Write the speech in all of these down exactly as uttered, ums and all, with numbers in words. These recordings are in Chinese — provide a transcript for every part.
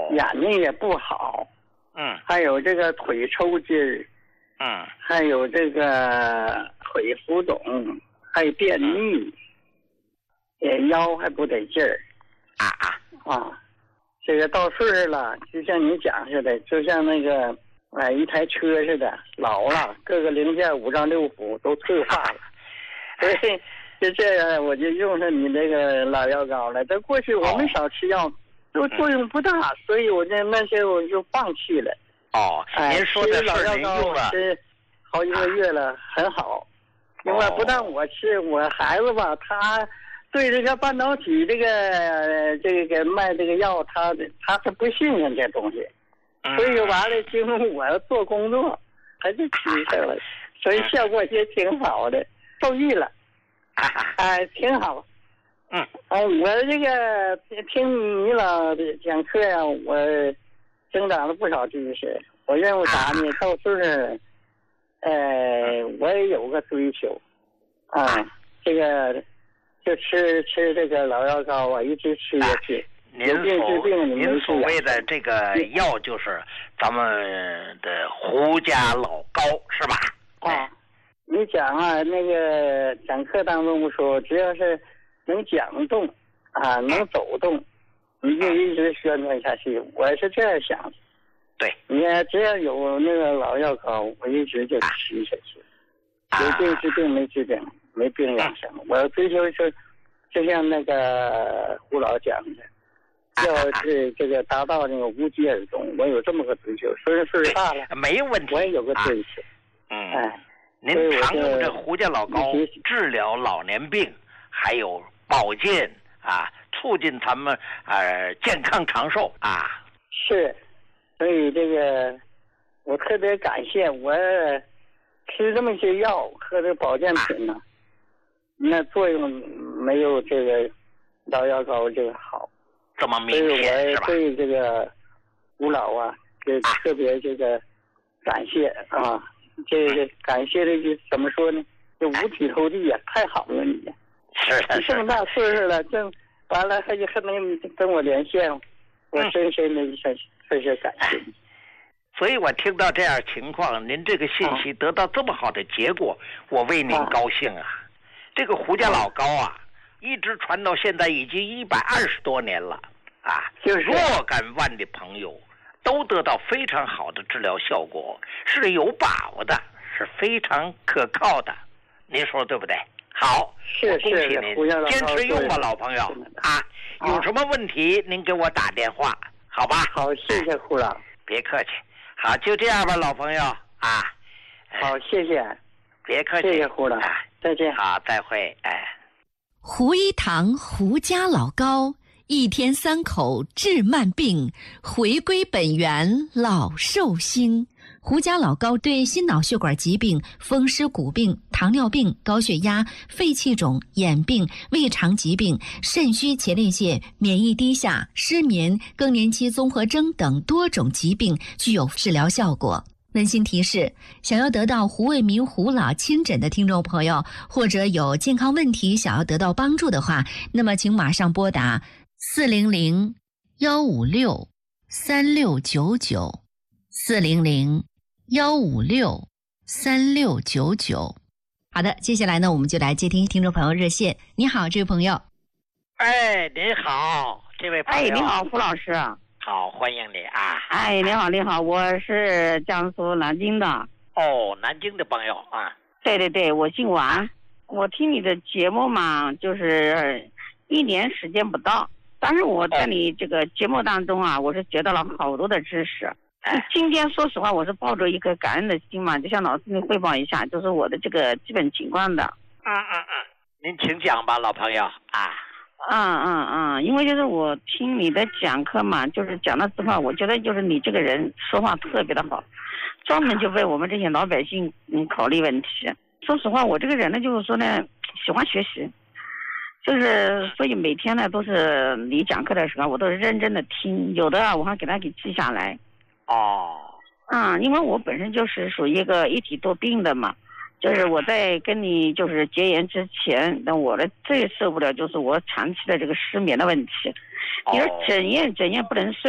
眼睛也不好， 嗯， 还有这个腿抽筋儿， 嗯， 还有这个腿浮肿，还有便秘，也、嗯、腰还不得劲儿， 啊啊啊，这个到岁数了，就像你讲似的，就像那个哎一台车似的，老了，各个零件五脏六腑都退化了，所以就这样，我就用上你这个老药膏了。但过去我们少吃药，都作用不大，嗯、所以我这那些我就放弃了。 哦， 哎， 您说的老药是您用了吃好几个月了，啊、很好。另外，不但我吃，我孩子吧，他对这个半导体这个这个卖这个药，他他是不信任这东西， 嗯、 所以完了，经过我要做工作，他就吃上了，所以效果也挺好的，受益了。哎，挺好。 嗯， 哎，我这个听你老讲课呀，我增长了不少知识。我认为啥呢？到岁数，呃，我也有个追求，啊，这个就吃吃这个老药膏啊，一直吃下去。 您所您所谓的这个药就是咱们的胡家老膏是吧？ 啊。你讲啊，那个讲课当中说，只要是能讲动啊，能走动，你就一直宣传下去。我是这样想的。 对， 你只要有那个老药膏，我一直就吃下去。啊、有病治病，没治病，没病养生。啊、我要追求是，就像那个胡老讲的，要是这个达到那个无疾而终，我有这么个追求。虽然岁数大了， 没有问题， 我也有个追求。 啊、嗯， 哎。 您常用这胡家老膏治疗老年病，还有保健啊，促进咱们呃健康长寿啊。 是，所以这个我特别感谢我吃这么些药喝这保健品呢，啊、那作用没有这个老药膏这个好。 这么明显是吧？ 所以我对这个吴老啊，就特别这个感谢啊。这个感谢的就怎么说呢？就五体投地呀、啊，太好了你！ 是你这么大岁数了，正完了还还能跟我连线，我深深的深深深感谢你。 所以我听到这样情况，您这个信息得到这么好的结果，啊、我为您高兴啊！这个胡家老膏啊，一直传到现在已经一百二十多年了啊， 就是若干万的朋友。都得到非常好的治疗效果，是有把握的，是非常可靠的，您说对不对？好， 是恭喜您，坚持用吧，老朋友啊！有什么问题您给我打电话，好吧？ 好，谢谢胡老， 别客气。好，就这样吧，老朋友啊。 好，谢谢， 别客气， 谢谢胡老，再见。 好，再会，哎。 胡一堂胡家老膏。一天三口治慢病，回归本源老寿星。胡家老膏对心脑血管疾病、风湿骨病、糖尿病、高血压、肺气肿、眼病、胃肠疾病、肾虚前列腺、免疫低下、失眠、更年期综合征等多种疾病具有治疗效果。温馨提示：想要得到胡卫民胡老亲诊的听众朋友，或者有健康问题想要得到帮助的话，那么请马上拨打四零零幺五六三六九九，四零零幺五六三六九九。好的，接下来呢，我们就来接听听众朋友热线。你好，这位朋友。 哎，您好，这位朋友。 哎，你好，胡老师。 好，欢迎你啊。 哎，你好，你好，我是江苏南京的。 哦，南京的朋友啊。 对对对，我姓王。我听你的节目嘛，就是一年时间不到。但是我在你这个节目当中啊，我是学到了好多的知识。 哎、 今天说实话，我是抱着一个感恩的心嘛，就向老师你汇报一下，就是我的这个基本情况的。 嗯嗯嗯，您请讲吧，老朋友啊。 嗯嗯嗯，因为就是我听你的讲课嘛，就是讲的实话，我觉得就是你这个人说话特别的好，专门就为我们这些老百姓嗯考虑问题。说实话，我这个人呢，就是说呢，喜欢学习。就是所以每天呢都是你讲课的时候我都是认真的听，有的我还给他给记下来。 哦， 嗯，因为我本身就是属于一个一体多病的嘛，就是我在跟你就是结缘之前，那我的最受不了就是我长期的这个失眠的问题，你说整夜整夜不能睡，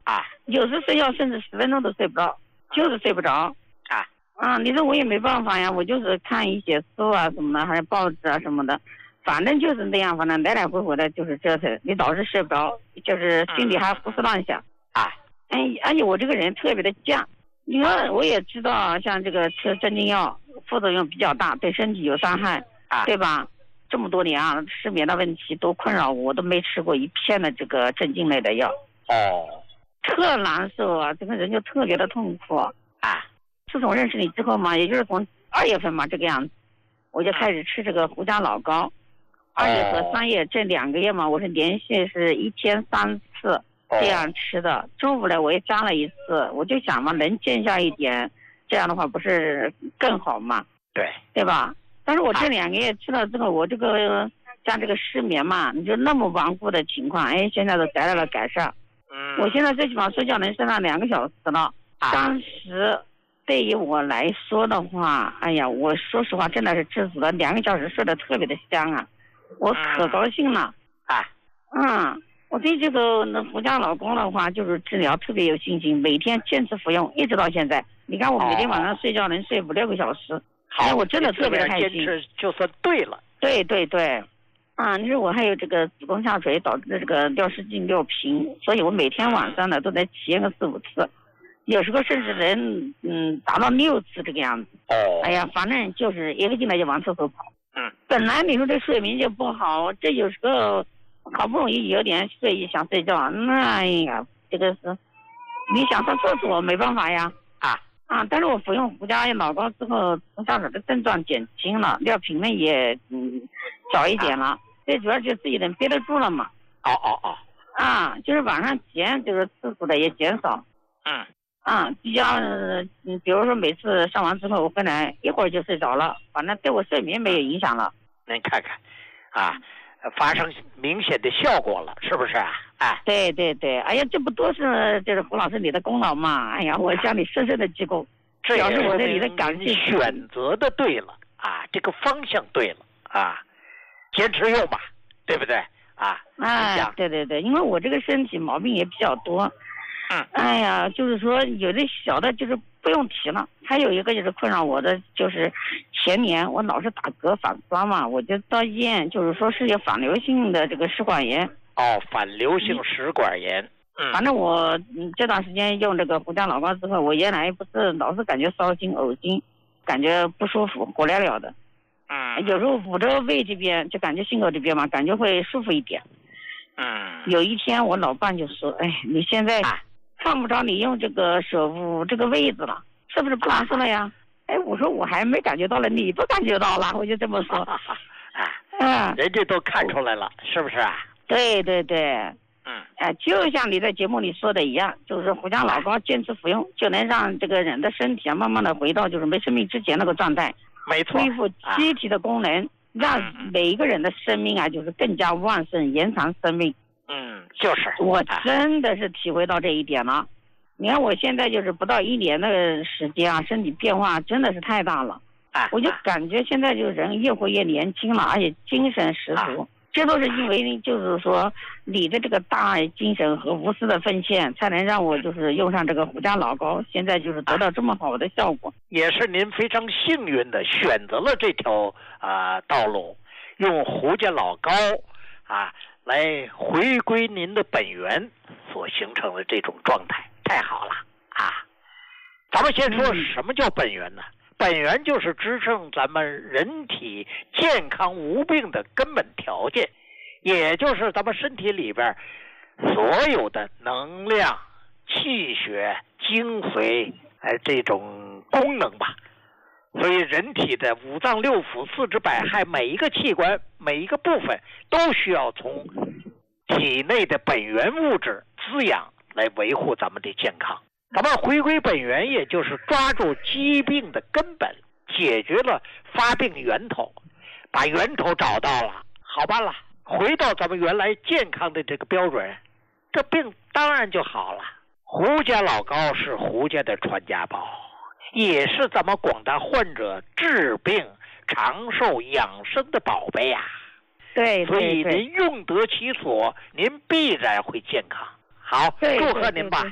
啊， 有时睡觉甚至十分钟都睡不着，就是睡不着。 啊啊，你说我也没办法呀，我就是看一些书啊什么的，还是报纸啊什么的，反正就是那样，反正来来回回的就是折腾，你老是睡不着，就是心里还胡思乱想。 啊， 哎，而且我这个人特别的犟，你说我也知道，像这个吃镇静药副作用比较大，对身体有伤害， 啊， 对吧？这么多年啊，失眠的问题都困扰我，我都没吃过一片的这个镇静类的药。 哦， 特难受啊，这个人就特别的痛苦啊。 自从认识你之后嘛，也就是从二月份嘛这个样子，我就开始吃这个胡家老膏。二月和三月这两个月嘛，我是连续是一天三次这样吃的。中午呢我也加了一次，我就想嘛，能见效一点，这样的话不是更好嘛？ 对， 对吧？但是我这两个月吃了之后，我这个像这个失眠嘛，你就那么顽固的情况，哎，现在都得到了改善。 嗯， 我现在最起码睡觉能睡上两个小时了。当时对于我来说的话，哎呀，我说实话真的是知足了，两个小时睡得特别的香啊，我可高兴了。 啊， 嗯，我对这个那胡家老公的话，就是治疗特别有信心，每天坚持服用，一直到现在。你看我每天晚上睡觉能睡五六个小时， 好， 哎，我真的特别开心。 坚持就算对了。 对对对。啊，你说我还有这个子宫下垂导致的这个尿失禁尿频，所以我每天晚上呢都得体验个四五次，有时候甚至能嗯达到六次这个样子。 哦， 哎呀，反正就是一个进来就往厕所跑。 嗯， 本来你说这睡眠就不好，这有时候好不容易有点睡意想睡觉，那哎呀，这个是你想上厕所没办法呀。 啊啊，但是我服用胡家老膏之后，从下水的症状减轻了，尿频呢也嗯少一点了。最主要就是自己能憋得住了嘛。 哦哦哦。 啊，就是晚上减，就是次数的也减少。 嗯。 啊，比较嗯，比如说每次上完之后，我可能一会儿就睡着了，反正对我睡眠没有影响了。 您看看，啊，发生明显的效果了，是不是啊？哎。 对对对，哎呀，这不都是就是胡老师你的功劳嘛？哎呀，我向你深深的鞠躬，表示我对你的感谢。 选择的对了啊，这个方向对了啊。坚持用吧，对不对啊？ 哎，对对对，因为我这个身体毛病也比较多。 嗯。 哎呀，就是说有的小的就是不用提了，还有一个就是困扰我的，就是前年我老是打嗝反酸嘛，我就到医院，就是说是有反流性的这个食管炎。 哦，反流性食管炎。嗯。 反正我嗯这段时间用这个胡家老膏之后，我原来不是老是感觉烧心、呕心，感觉不舒服，火燎燎的。 嗯， 有时候捂着胃这边就感觉心口这边嘛，感觉会舒服一点。 嗯， 有一天我老伴就说：“哎，你现在犯不着你用这个手捂这个位置了，是不是不难受了呀？”哎，我说我还没感觉到了，你都感觉到了，我就这么说。 啊， 嗯， 人家都看出来了，是不是啊？ 对对对。 嗯。 哎，就像你在节目里说的一样，就是胡家老膏坚持服用，就能让这个人的身体啊，慢慢的回到就是没生命之前那个状态。 没错， 恢复机体的功能，啊、让每一个人的生命啊，就是更加旺盛，延长生命。 嗯，就是。 我真的是体会到这一点了。你看我现在就是不到一年的时间啊，身体变化真的是太大了。 啊， 我就感觉现在就人越活越年轻了，而且精神十足。啊，这都是因为就是说你的这个大精神和无私的奉献，才能让我就是用上这个胡家老膏，现在就是得到这么好的效果。 也是您非常幸运的选择了这条啊、呃、道路，用胡家老膏啊来回归您的本源所形成的这种状态，太好了啊！咱们先说什么叫本源呢？嗯，本源就是支撑咱们人体健康无病的根本条件，也就是咱们身体里边所有的能量、气血、精髓，哎，这种功能吧。所以人体的五脏六腑、四肢百骸，每一个器官、每一个部分都需要从体内的本源物质滋养来维护咱们的健康。咱们回归本源，也就是抓住疾病的根本，解决了发病源头，把源头找到了，好办了，回到咱们原来健康的这个标准，这病当然就好了。胡家老膏是胡家的传家宝，也是咱们广大患者治病长寿养生的宝贝呀、啊。 对， 所以您用得其所，您必然会健康。好，祝贺您吧。